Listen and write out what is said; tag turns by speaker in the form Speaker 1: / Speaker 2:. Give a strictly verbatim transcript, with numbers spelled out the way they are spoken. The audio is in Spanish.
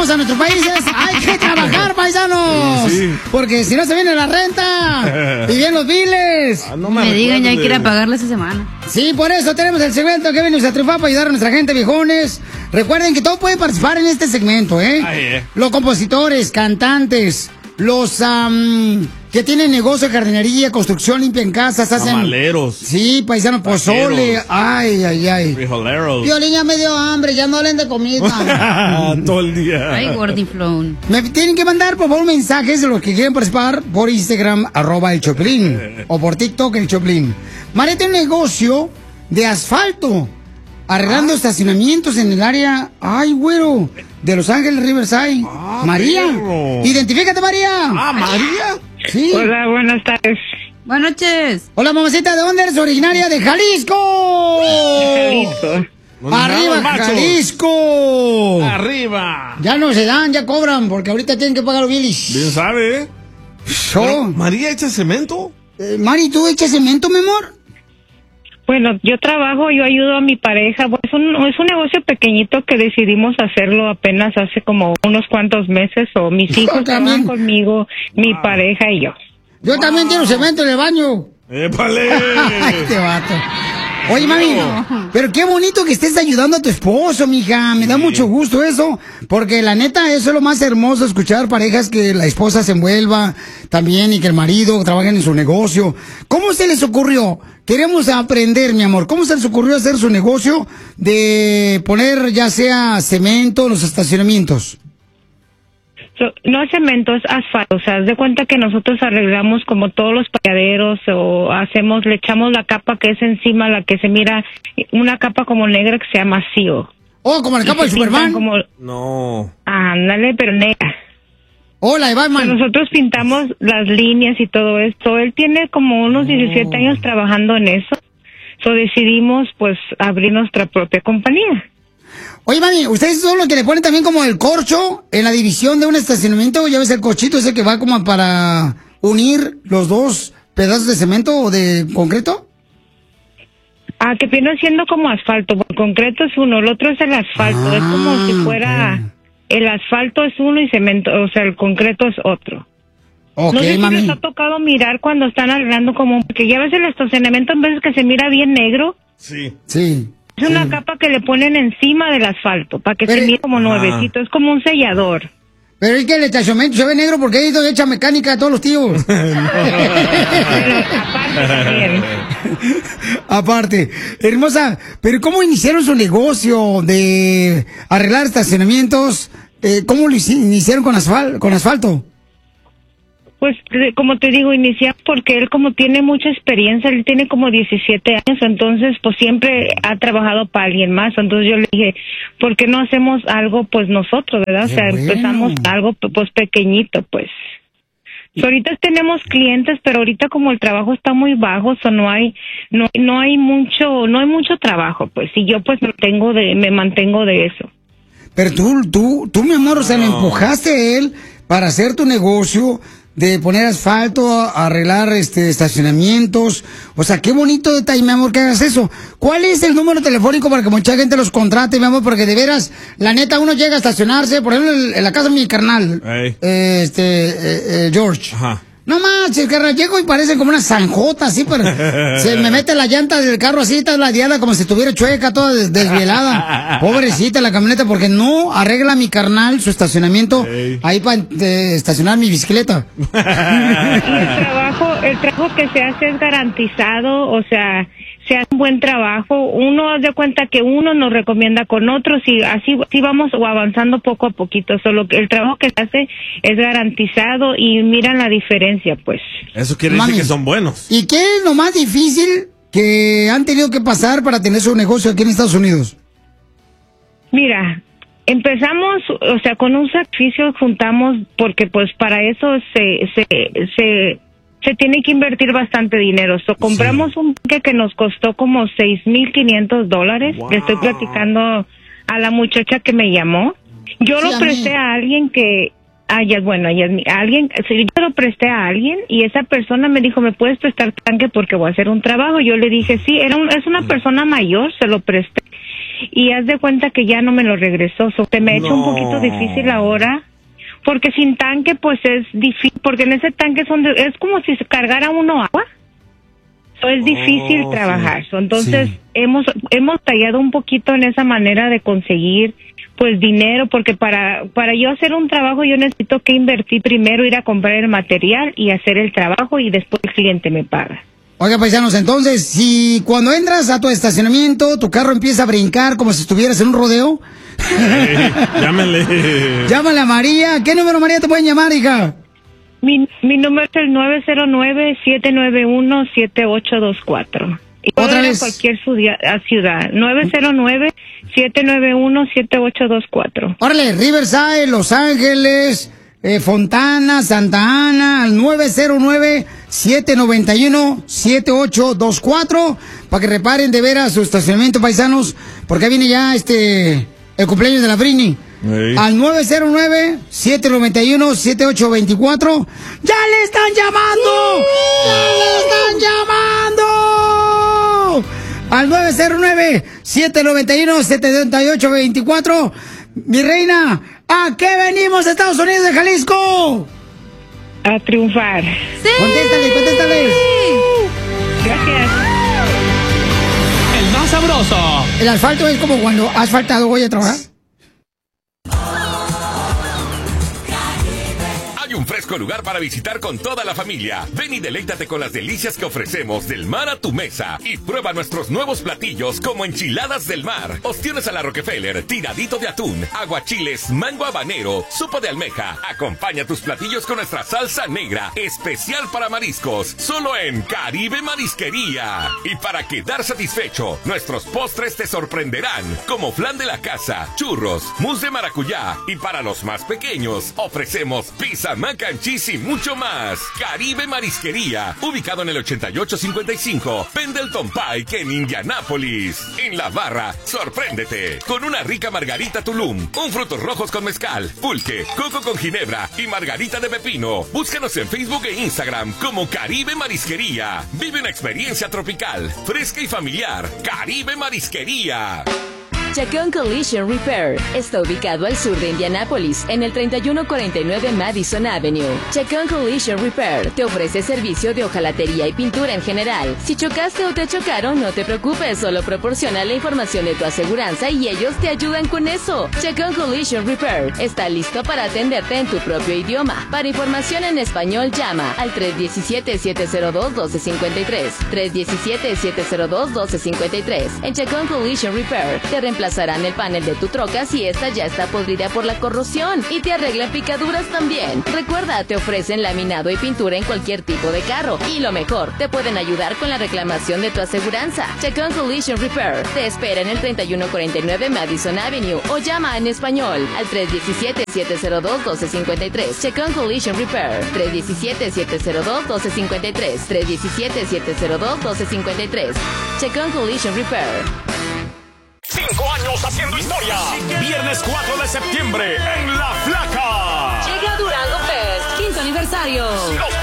Speaker 1: venimos a nuestros países, hay que trabajar, paisanos. Sí, sí. Porque si no se viene la renta y bien los biles.
Speaker 2: Ah, no me me digan, ya hay que ir a pagarla esa semana.
Speaker 1: Sí, por eso tenemos el segmento que venimos a triunfar para ayudar a nuestra gente, viejones. Recuerden que todos pueden participar en este segmento, ¿eh? Ay, eh. Los compositores, cantantes, los um, que tienen negocio de jardinería, construcción, limpian casas, hacen...
Speaker 3: Tamaleros.
Speaker 1: Sí, paisanos, pozole. Ay, ay, ay.
Speaker 3: Frijoleros.
Speaker 1: Piolín, ya me dio hambre, ya no hablen de comida.
Speaker 3: Todo el día.
Speaker 2: Ay, gordiflón.
Speaker 1: Me tienen que mandar, por favor, mensajes de los que quieren participar por Instagram, arroba el Choplin. O por TikTok, el Choplin. María tiene un negocio de asfalto, arreglando ah. estacionamientos en el área, ay, güero, de Los Ángeles, Riverside. Ah, María, perro. Identifícate, María.
Speaker 3: Ah, María.
Speaker 1: Sí.
Speaker 4: Hola, buenas tardes.
Speaker 2: Buenas noches.
Speaker 1: Hola, mamacita, ¿de dónde eres? Originaria de Jalisco.
Speaker 4: Jalisco.
Speaker 1: Arriba, Jalisco.
Speaker 3: Arriba.
Speaker 1: Ya no se dan, ya cobran, porque ahorita tienen que pagar los bilis.
Speaker 3: Bien sabe, ¿eh?
Speaker 1: Yo.
Speaker 3: ¿María echa cemento?
Speaker 1: Eh, Mari, ¿tú echas cemento, mi amor?
Speaker 4: Bueno, yo trabajo, yo ayudo a mi pareja. Pues es un, es un negocio pequeñito que decidimos hacerlo apenas hace como unos cuantos meses. O mis hijos trabajan conmigo, mi wow. pareja y yo.
Speaker 1: Yo wow. también quiero cemento en el baño.
Speaker 3: ¡Épale!
Speaker 1: Este vato. Oye, mami, pero qué bonito que estés ayudando a tu esposo, mija. Me da sí. mucho gusto eso, porque la neta, eso es lo más hermoso, escuchar parejas que la esposa se envuelva también y que el marido trabaje en su negocio. ¿Cómo se les ocurrió? Queremos aprender, mi amor. ¿Cómo se les ocurrió hacer su negocio de poner ya sea cemento en los estacionamientos?
Speaker 4: So, no es cemento, es asfalto. O sea, haz de cuenta que nosotros arreglamos como todos los paraderos o hacemos, le echamos la capa que es encima, la que se mira, una capa como negra que se llama seal.
Speaker 1: Oh, como la capa de Superman.
Speaker 4: Como...
Speaker 3: No.
Speaker 4: Ándale, pero negra.
Speaker 1: Hola, de Batman.
Speaker 4: So, nosotros pintamos las líneas y todo esto. Él tiene como unos diecisiete oh. años trabajando en eso. So decidimos, pues, abrir nuestra propia compañía.
Speaker 1: Oye, mami, ¿ustedes son los que le ponen también como el corcho en la división de un estacionamiento? ¿Ya ves el corchito ese que va como para unir los dos pedazos de cemento o de concreto?
Speaker 4: Ah, que viene siendo como asfalto. El concreto es uno, el otro es el asfalto. Ah, es como si fuera... Okay. El asfalto es uno y cemento, o sea, el concreto es otro. Okay, no sé
Speaker 1: mami.
Speaker 4: si les ha tocado mirar cuando están arreglando como... Porque ya ves el estacionamiento en veces que se mira bien negro.
Speaker 3: Sí.
Speaker 1: Sí.
Speaker 4: Es una sí. capa que le ponen encima del asfalto para que pero, se mire como nuevecito. Es como un sellador.
Speaker 1: Pero es que el estacionamiento se ve negro porque hay ido hecha mecánica a todos los tíos.
Speaker 4: Pero aparte también.
Speaker 1: Aparte. Hermosa, pero ¿cómo iniciaron su negocio de arreglar estacionamientos? Eh, ¿Cómo lo iniciaron con, asfal con asfalto?
Speaker 4: Pues, como te digo, iniciamos porque él como tiene mucha experiencia, él tiene como diecisiete años, entonces pues siempre ha trabajado para alguien más, entonces yo le dije, ¿por qué no hacemos algo pues nosotros, verdad? Qué o sea, bueno. empezamos algo pues pequeñito, pues. So, ahorita tenemos clientes, pero ahorita como el trabajo está muy bajo, o so no hay, no, no hay mucho, no hay mucho trabajo, pues, y yo pues me tengo de, me mantengo de eso.
Speaker 1: Pero tú, tú, tú, mi amor, o sea, no. le empujaste a él para hacer tu negocio de poner asfalto, arreglar este estacionamientos. O sea, qué bonito detalle, mi amor, que hagas eso. ¿Cuál es el número telefónico para que mucha gente los contrate, mi amor? Porque de veras, la neta, uno llega a estacionarse, por ejemplo, en la casa de mi carnal, hey. eh, este, eh, eh, George. Ajá. No manches, carnal, llego y parece como una zanjota, así, pero se me mete la llanta del carro así, está ladeada como si estuviera chueca, toda des desvielada. Pobrecita la camioneta, porque no arregla mi carnal su estacionamiento hey. ahí para eh, estacionar mi bicicleta.
Speaker 4: El trabajo, el trabajo que se hace es garantizado, o sea, se hace un buen trabajo. Uno hace cuenta que uno nos recomienda con otros y así, así vamos avanzando poco a poquito. Solo que el trabajo que se hace es garantizado y miran la diferencia, pues.
Speaker 3: Eso quiere Mami, decir que son buenos.
Speaker 1: ¿Y qué es lo más difícil que han tenido que pasar para tener su negocio aquí en Estados Unidos?
Speaker 4: Mira, empezamos, o sea, con un sacrificio juntamos, porque pues para eso se, se, se, se tiene que invertir bastante dinero. So, compramos sí. un tanque que nos costó como seis mil quinientos dólares. Wow. Le estoy platicando a la muchacha que me llamó. Yo sí, lo presté a, a alguien que, ah, ya, bueno, ya, a alguien, yo lo presté a alguien y esa persona me dijo, ¿me puedes prestar tanque porque voy a hacer un trabajo? Yo le dije, sí, era un, es una persona mayor, se lo presté. y haz de cuenta que ya no me lo regresó. So, se me ha hecho
Speaker 3: No.
Speaker 4: un poquito difícil ahora, porque sin tanque pues es difícil, porque en ese tanque son de- es como si se cargara uno agua. So, es difícil
Speaker 3: Oh,
Speaker 4: trabajar.
Speaker 3: sí.
Speaker 4: So, entonces
Speaker 1: Sí.
Speaker 4: hemos hemos tallado un poquito en esa manera de conseguir pues dinero, porque para para yo hacer un trabajo yo necesito que invertir primero, ir a comprar el material y hacer el trabajo y después el cliente me paga.
Speaker 1: Oiga, paisanos, entonces, si cuando entras a tu estacionamiento, tu carro empieza a brincar como si estuvieras en un rodeo,
Speaker 3: Ey, llámale.
Speaker 1: llámale a María. ¿Qué número, María, te pueden llamar, hija?
Speaker 4: Mi mi número es el nueve cero nueve, siete nueve uno, siete ocho dos cuatro. Y puedo
Speaker 1: Otra
Speaker 4: ir a
Speaker 1: vez.
Speaker 4: cualquier ciudad, a ciudad. nueve cero nueve, siete nueve uno, siete ocho dos cuatro.
Speaker 1: Órale, Riverside, Los Ángeles, eh, Fontana, Santa Ana, al nueve cero nueve, siete nueve uno, siete ocho dos cuatro, para que reparen de veras su estacionamiento, paisanos, porque ahí viene ya este el cumpleaños de la Brini.
Speaker 3: Ey.
Speaker 1: Al nueve cero nueve, siete nueve uno, siete ocho dos cuatro. ¡Ya le están llamando! ¡Ya le están llamando! Al nueve cero nueve, siete nueve uno, siete ocho dos cuatro. Mi reina, ¿a qué venimos, Estados Unidos de Jalisco?
Speaker 4: A triunfar.
Speaker 2: ¡Sí!
Speaker 1: Contéstale, contéstale.
Speaker 4: Gracias.
Speaker 5: El más sabroso.
Speaker 1: El asfalto es como cuando has faltado hoy a trabajar.
Speaker 6: Hay un fresco lugar para visitar con toda la familia. Ven y deleítate con las delicias que ofrecemos del mar a tu mesa. Y prueba nuestros nuevos platillos como enchiladas del mar, ostiones a la Rockefeller, tiradito de atún, aguachiles, mango habanero, sopa de almeja. Acompaña tus platillos con nuestra salsa negra, especial para mariscos, solo en Caribe Marisquería. Y para quedar satisfecho, nuestros postres te sorprenderán, como flan de la casa, churros, mousse de maracuyá. Y para los más pequeños, ofrecemos pizza, mac and cheese y mucho más. Caribe Marisquería, ubicado en el ochenta y ocho cincuenta y cinco Pendleton Pike en Indianápolis. En la barra, sorpréndete con una rica margarita Tulum, un frutos rojos con mezcal, pulque, coco con ginebra y margarita de pepino. Búscanos en Facebook e Instagram como Caribe Marisquería. Vive una experiencia tropical, fresca y familiar. Caribe Marisquería.
Speaker 7: Chacón Collision Repair está ubicado al sur de Indianápolis, en el treinta y uno cuarenta y nueve Madison Avenue. Chacón Collision Repair te ofrece servicio de hojalatería y pintura en general. Si chocaste o te chocaron, no te preocupes, solo proporciona la información de tu aseguranza y ellos te ayudan con eso. Chacón Collision Repair está listo para atenderte en tu propio idioma. Para información en español, llama al tres uno siete, siete cero dos, uno dos cinco tres, tres uno siete, siete cero dos, uno dos cinco tres. En Chacón Collision Repair te reemplazarán el panel de tu troca si esta ya está podrida por la corrosión y te arreglan picaduras también. Recuerda, te ofrecen laminado y pintura en cualquier tipo de carro y lo mejor, te pueden ayudar con la reclamación de tu aseguranza. Chacón Collision Repair te espera en el treinta y uno cuarenta y nueve Madison Avenue o llama en español al tres uno siete, siete cero dos, uno dos cinco tres. Chacón Collision Repair tres uno siete, siete cero dos, uno dos cinco tres, tres uno siete, siete cero dos, uno dos cinco tres. Chacón Collision Repair.
Speaker 6: Cinco años haciendo historia. Viernes cuatro de septiembre en La Flaca.
Speaker 7: Llega Durango Fest, quinto aniversario.
Speaker 6: Los